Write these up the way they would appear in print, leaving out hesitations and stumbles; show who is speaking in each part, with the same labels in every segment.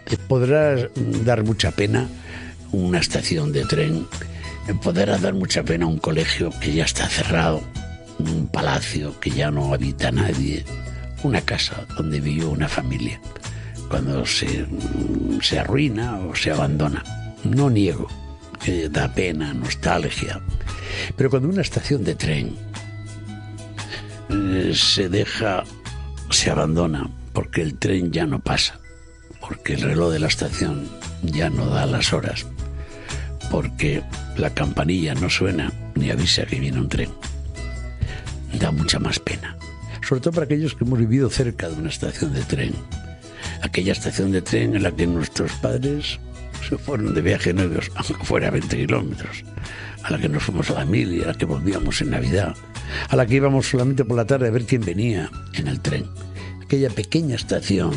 Speaker 1: Podrá dar mucha pena una estación de tren, podrá dar mucha pena un colegio que ya está cerrado, un palacio que ya no habita nadie, una casa donde vivió una familia. Cuando se arruina o se abandona, no niego que da pena, nostalgia, pero cuando una estación de tren se abandona porque el tren ya no pasa, porque el reloj de la estación ya no da las horas, porque la campanilla no suena ni avisa que viene un tren, da mucha más pena, sobre todo para aquellos que hemos vivido cerca de una estación de tren, aquella estación de tren en la que nuestros padres se fueron de viaje novios, aunque fuera 20 kilómetros, a la que nos fuimos a la mil y a la que volvíamos en Navidad, a la que íbamos solamente por la tarde a ver quién venía en el tren. Aquella pequeña estación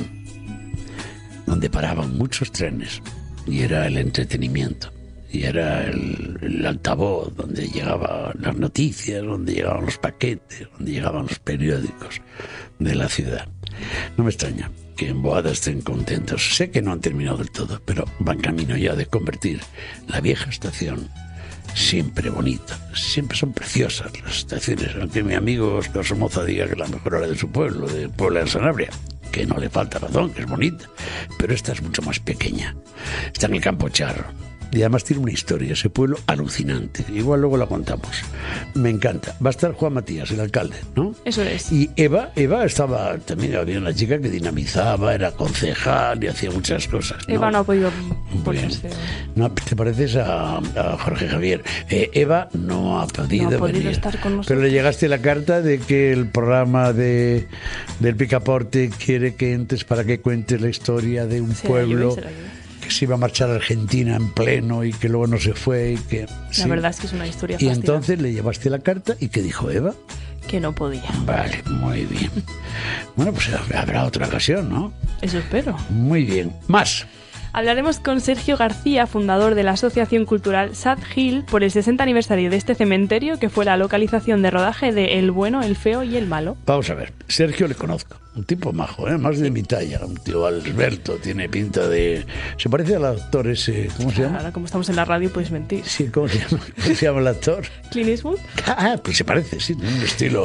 Speaker 1: donde paraban muchos trenes y era el entretenimiento, y era el altavoz donde llegaban las noticias, donde llegaban los paquetes, donde llegaban los periódicos de la ciudad. No me extraña que en Boada estén contentos. Sé que no han terminado del todo, pero van camino ya de convertir la vieja estación, siempre bonita, siempre son preciosas las estaciones, aunque mi amigo Oscar Somoza diga que la mejor era de su pueblo, de Puebla de Sanabria, que no le falta razón, que es bonita, pero esta es mucho más pequeña, está en el Campo Charro. Y además tiene una historia, ese pueblo alucinante. Igual luego la contamos. Me encanta. Va a estar Juan Matías, el alcalde, ¿no?
Speaker 2: Eso es.
Speaker 1: Y Eva estaba, también había una chica que dinamizaba, era concejal y hacía muchas cosas, ¿no?
Speaker 2: Eva no ha podido ponerse.
Speaker 1: No, te pareces a Jorge Javier. Eva no ha podido venir.
Speaker 2: Estar con nosotros.
Speaker 1: Pero le llegaste la carta de que el programa del Picaporte quiere que entres para que cuentes la historia de un pueblo que se iba a marchar a Argentina en pleno y que luego no se fue y que...
Speaker 2: La verdad es que es una historia
Speaker 1: Y
Speaker 2: fascinante.
Speaker 1: entonces le llevaste la carta y ¿qué dijo Eva?
Speaker 2: Que no podía.
Speaker 1: Vale, muy bien. Bueno, pues habrá otra ocasión, ¿no?
Speaker 2: Eso espero.
Speaker 1: Muy bien. Más.
Speaker 2: Hablaremos con Sergio García, fundador de la Asociación Cultural Sad Hill, por el 60 aniversario de este cementerio que fue la localización de rodaje de El Bueno, El Feo y El Malo.
Speaker 1: Vamos a ver, Sergio le conozco, un tipo majo, más de mi talla, un tío Alberto, tiene pinta de... Se parece al actor ese, ¿cómo se llama?
Speaker 2: Ahora, como estamos en la radio, puedes mentir.
Speaker 1: Sí, ¿cómo se llama? ¿Cómo se llama el actor?
Speaker 2: ¿Clint Eastwood?
Speaker 1: Ah, pues se parece, sí, tiene un estilo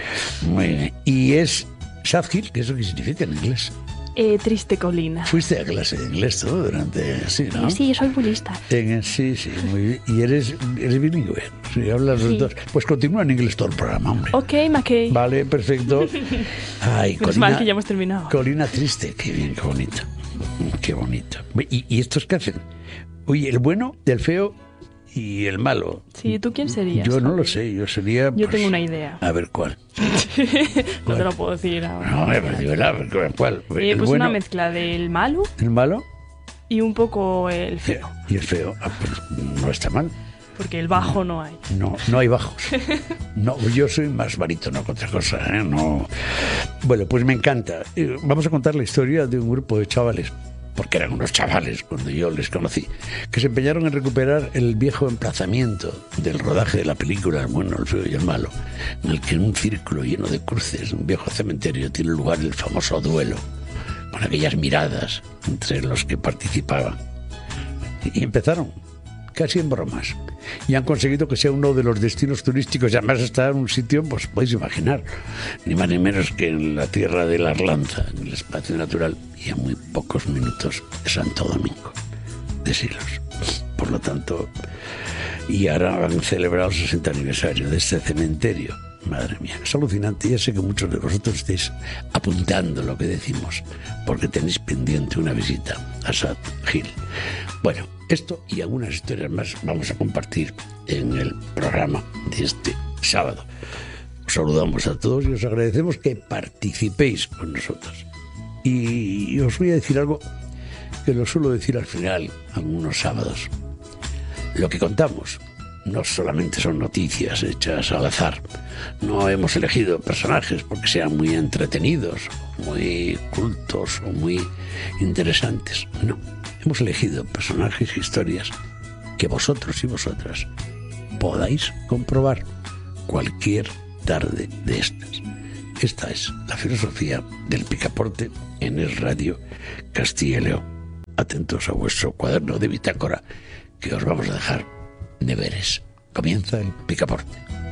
Speaker 1: muy... Y es Sad Hill, que es lo que significa en inglés.
Speaker 2: Triste colina.
Speaker 1: Fuiste a clase de inglés todo durante... Sí, ¿no?
Speaker 2: Sí, yo soy muy lista.
Speaker 1: Sí, muy bien. Y eres bilingüe. Sí, hablas los dos. Pues continúa en inglés todo el programa, hombre.
Speaker 2: Ok, McKay.
Speaker 1: Vale, perfecto. Ay,
Speaker 2: Menos mal que ya hemos terminado.
Speaker 1: Colina triste. Qué bien, qué bonito. Qué bonito. ¿Y estos qué hacen? Oye, el bueno, el feo y el malo.
Speaker 2: Sí, ¿tú quién serías?
Speaker 1: Yo no lo sé, yo sería...
Speaker 2: Yo tengo una idea.
Speaker 1: A ver, ¿cuál?
Speaker 2: No te lo puedo decir ahora.
Speaker 1: No, ¿cuál?
Speaker 2: Pues
Speaker 1: bueno,
Speaker 2: una mezcla del malo
Speaker 1: ¿el malo?
Speaker 2: y un poco el feo.
Speaker 1: Y el feo. Ah, pues no está mal.
Speaker 2: Porque el bajo no hay.
Speaker 1: No hay bajos. No, yo soy más barítono que otra cosa, ¿eh? No. Bueno, pues me encanta. Vamos a contar la historia de un grupo de chavales, porque eran unos chavales cuando yo les conocí, que se empeñaron en recuperar el viejo emplazamiento del rodaje de la película El Bueno, El Feo y El Malo, en el que en un círculo lleno de cruces, un viejo cementerio, tiene lugar el famoso duelo, con aquellas miradas entre los que participaban. Y empezaron casi en bromas, y han conseguido que sea uno de los destinos turísticos, y además está en un sitio, pues podéis imaginar, ni más ni menos que en la tierra de la Arlanza, en el espacio natural, y a muy pocos minutos de Santo Domingo, de Silos. Por lo tanto, y ahora han celebrado el 60 aniversario de este cementerio. Madre mía, es alucinante. Ya sé que muchos de vosotros estáis apuntando lo que decimos, porque tenéis pendiente una visita a Sad Hill. Bueno, esto y algunas historias más vamos a compartir en el programa de este sábado. Os saludamos a todos y os agradecemos que participéis con nosotros. Y os voy a decir algo que lo suelo decir al final, algunos sábados. Lo que contamos no solamente son noticias hechas al azar. No hemos elegido personajes porque sean muy entretenidos, muy cultos o muy interesantes. No, hemos elegido personajes e historias que vosotros y vosotras podáis comprobar cualquier tarde de estas. Esta es la filosofía del Picaporte en Es Radio Castilla y León. atentos a vuestro cuaderno de bitácora, que os vamos a dejar deberes. Comienza el Picaporte.